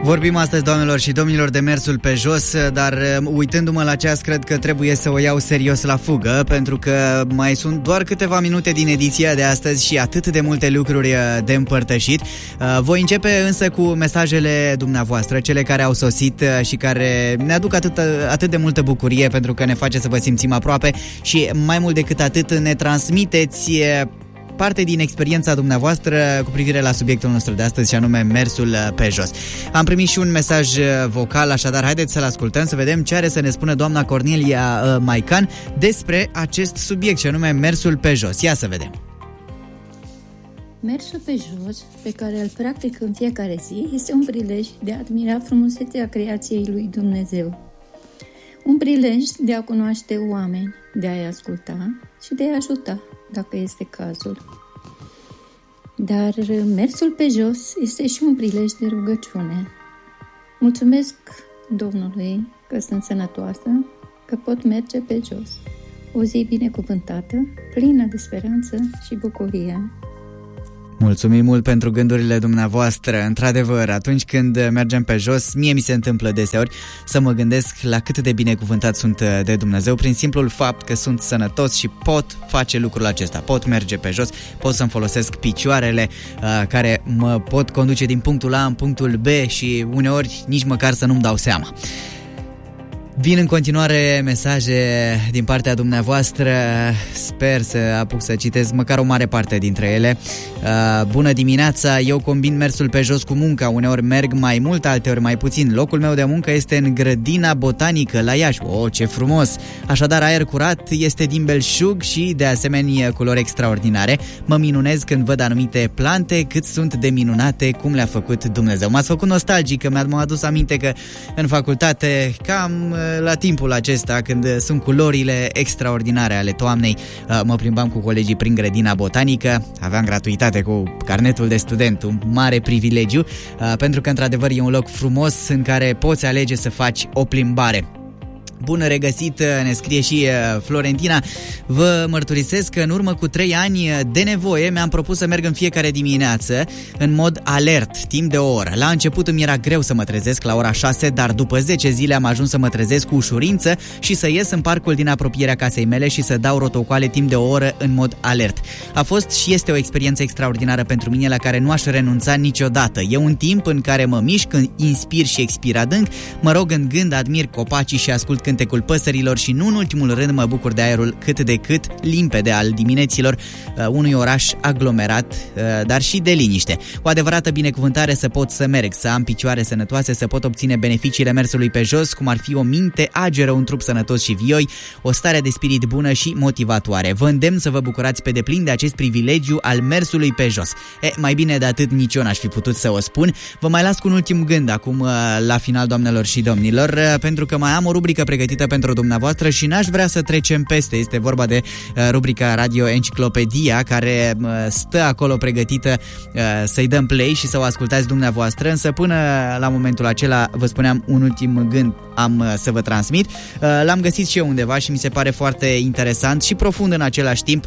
Vorbim astăzi, doamnelor și domnilor, de mersul pe jos, dar uitându-mă la ceas, cred că trebuie să o iau serios la fugă, pentru că mai sunt doar câteva minute din ediția de astăzi și atât de multe lucruri de împărtășit. Voi începe însă cu mesajele dumneavoastră, cele care au sosit și care ne aduc atât de multă bucurie, pentru că ne face să vă simțim aproape și mai mult decât atât ne transmiteți parte din experiența dumneavoastră cu privire la subiectul nostru de astăzi, și anume mersul pe jos. Am primit și un mesaj vocal, așadar haideți să-l ascultăm, să vedem ce are să ne spună doamna Cornelia Maican despre acest subiect, și anume mersul pe jos. Ia să vedem. Mersul pe jos, pe care îl practic în fiecare zi, este un prilej de a admira frumusețea creației lui Dumnezeu. Un prilej de a cunoaște oameni, de a-i asculta și de a-i ajuta, dacă este cazul. Dar mersul pe jos este și un prilej de rugăciune. Mulțumesc Domnului că sunt sănătoasă, că pot merge pe jos. O zi binecuvântată, plină de speranță și bucurie. Mulțumim mult pentru gândurile dumneavoastră. Într-adevăr, atunci când mergem pe jos, mie mi se întâmplă deseori să mă gândesc la cât de binecuvântat sunt de Dumnezeu prin simplul fapt că sunt sănătos și pot face lucrul acesta. Pot merge pe jos, pot să-mi folosesc picioarele care mă pot conduce din punctul A în punctul B și uneori nici măcar să nu-mi dau seama. Vin în continuare mesaje din partea dumneavoastră, sper să apuc să citesc măcar o mare parte dintre ele. Bună dimineața, eu combin mersul pe jos cu munca, uneori merg mai mult, alteori mai puțin. Locul meu de muncă este în grădina botanică la Iași. Oh, ce frumos! Așadar, aer curat, este din belșug și de asemenea culori extraordinare. Mă minunez când văd anumite plante, cât sunt de minunate, cum le-a făcut Dumnezeu. M-ați făcut nostalgic, mi-am adus aminte că în facultate, cam la timpul acesta, când sunt culorile extraordinare ale toamnei, mă plimbam cu colegii prin grădina botanică, aveam gratuitate cu carnetul de student, un mare privilegiu, pentru că într-adevăr e un loc frumos în care poți alege să faci o plimbare. Bun regăsit, ne scrie și Florentina. Vă mărturisesc că în urmă cu 3 ani de nevoie mi-am propus să merg în fiecare dimineață în mod alert, timp de o oră. La început îmi era greu să mă trezesc la ora 6, dar după 10 zile am ajuns să mă trezesc cu ușurință și să ies în parcul din apropierea casei mele și să dau rotocoale timp de o oră în mod alert. A fost și este o experiență extraordinară pentru mine, la care nu aș renunța niciodată. E un timp în care mă mișc, inspir și expir adânc, mă rog în gând, admir copacii și ascult cântecul păsărilor și nu în ultimul rând mă bucur de aerul cât de cât limpede al dimineților unui oraș aglomerat, dar și de liniște. O adevărată binecuvântare să pot să merg, să am picioare sănătoase, să pot obține beneficiile mersului pe jos, cum ar fi o minte ageră, un trup sănătos și vioi, o stare de spirit bună și motivatoare. Vă îndemn să vă bucurați pe deplin de acest privilegiu al mersului pe jos. Mai bine de atât nici eu n-aș fi putut să o spun. Vă mai las cu un ultim gând acum la final, doamnelor și domnilor, pentru că mai am o rubrică pregătită pentru dumneavoastră și n-aș vrea să trecem peste. Este vorba de rubrica Radio Enciclopedia, care stă acolo pregătită să-i dăm play și să o ascultați dumneavoastră, însă până la momentul acela, vă spuneam, un ultim gând am să vă transmit. L-am găsit și eu undeva și mi se pare foarte interesant și profund în același timp,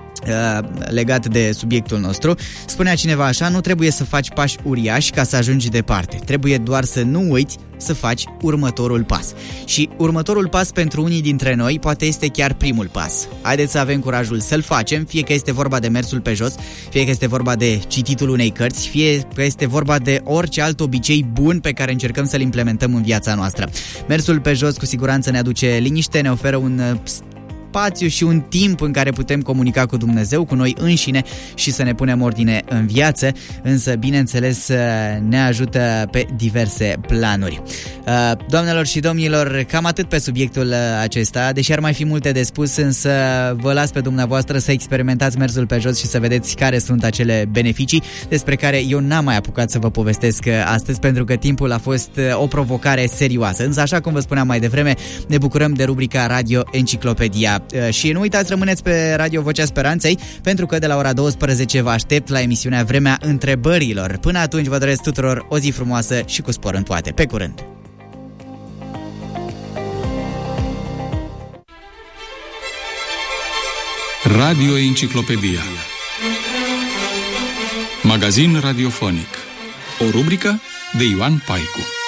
legat de subiectul nostru. Spunea cineva așa: nu trebuie să faci pași uriași ca să ajungi departe, trebuie doar să nu uiți să faci următorul pas. Și următorul pas pentru unii dintre noi poate este chiar primul pas. Haideți să avem curajul să-l facem, fie că este vorba de mersul pe jos, fie că este vorba de cititul unei cărți, fie că este vorba de orice alt obicei bun pe care încercăm să-l implementăm în viața noastră. Mersul pe jos cu siguranță ne aduce liniște, ne oferă un spațiu și un timp în care putem comunica cu Dumnezeu, cu noi înșine și să ne punem ordine în viață, însă bineînțeles ne ajută pe diverse planuri. Doamnelor și domnilor, cam atât pe subiectul acesta, deși ar mai fi multe de spus, însă vă las pe dumneavoastră să experimentați mersul pe jos și să vedeți care sunt acele beneficii despre care eu n-am mai apucat să vă povestesc astăzi, pentru că timpul a fost o provocare serioasă. Însă, așa cum vă spuneam mai devreme, ne bucurăm de rubrica Radio Enciclopedia. Și nu uitați, rămâneți pe Radio Vocea Speranței, pentru că de la ora 12 vă aștept la emisiunea Vremea Întrebărilor. Până atunci vă doresc tuturor o zi frumoasă și cu spor în toate. Pe curând! Radio Enciclopedia, magazin radiofonic, o rubrică de Ioan Paicu.